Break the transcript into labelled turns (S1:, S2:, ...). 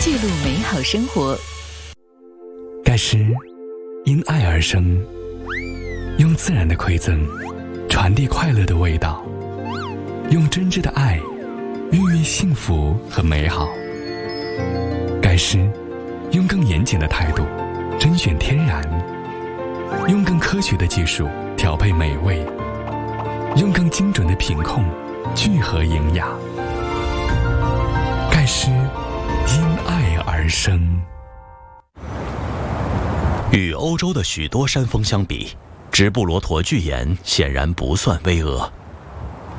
S1: 记录美好生活。
S2: 盖诗因爱而生，用自然的馈赠传递快乐的味道，用真挚的爱孕育幸福和美好。盖诗用更严谨的态度甄选天然，用更科学的技术调配美味，用更精准的品控聚合营养。盖诗因爱而生。
S3: 与欧洲的许多山峰相比，直布罗陀巨岩显然不算巍峨。